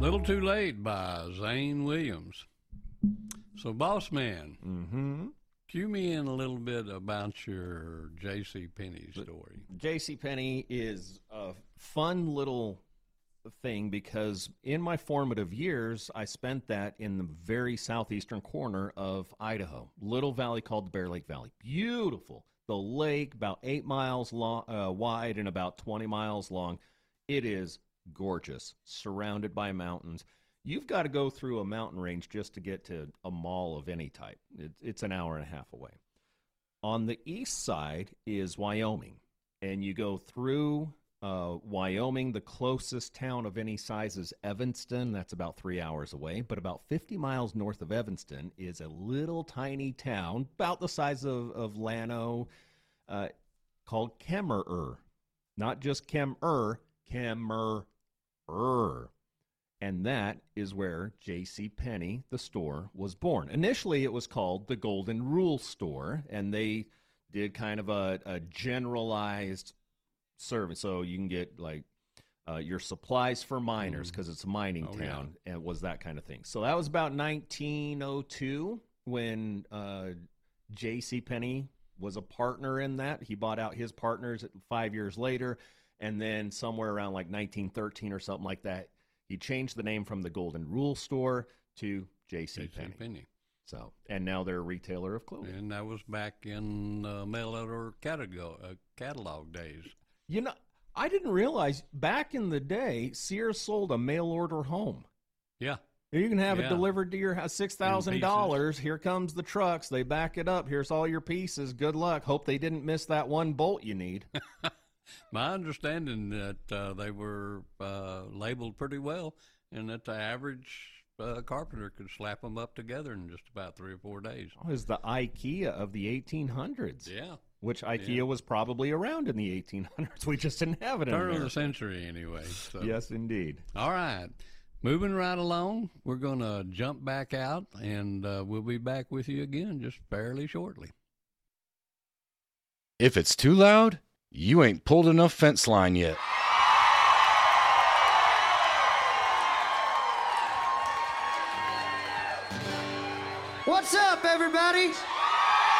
Little Too Late by Zane Williams. So, boss man, cue me in a little bit about your J.C. Penney story. J.C. Penney is a fun little thing because in my formative years, I spent that in the very southeastern corner of Idaho, little valley called the Bear Lake Valley. Beautiful. The lake, about 8 miles long, wide and about 20 miles long. It is gorgeous, surrounded by mountains. You've got to go through a mountain range just to get to a mall of any type. It's an hour and a half away. On the east side is Wyoming, and you go through Wyoming. The closest town of any size is Evanston. That's about 3 hours away. But about 50 miles north of Evanston is a little tiny town, about the size of Llano, called Kemmerer. Not just Kemmerer, Kemmerer. And that is where J.C. Penney, the store, was born. Initially, it was called the Golden Rule Store, and they did kind of a generalized service. So you can get, like, your supplies for miners because it's a mining town, and it was that kind of thing. So that was about 1902 when J.C. Penney was a partner in that. He bought out his partners 5 years later. And then somewhere around like 1913 or something like that, he changed the name from the Golden Rule Store to J.C. Penney. So, and now they're a retailer of clothing. And that was back in mail order catalog days. You know, I didn't realize back in the day, Sears sold a mail order home. Yeah. You can have it delivered to your house, $6,000. Here comes the trucks. They back it up. Here's all your pieces. Good luck. Hope they didn't miss that one bolt you need. My understanding that they were labeled pretty well, and that the average carpenter could slap them up together in just about 3 or 4 days. Oh, it's the IKEA of the 1800s. Yeah. Which IKEA was probably around in the 1800s. We just didn't have it in Turn of the century, anyway. So. Yes, indeed. All right. Moving right along, we're going to jump back out, and we'll be back with you again just fairly shortly. If it's too loud, you ain't pulled enough fence line yet. What's up, everybody?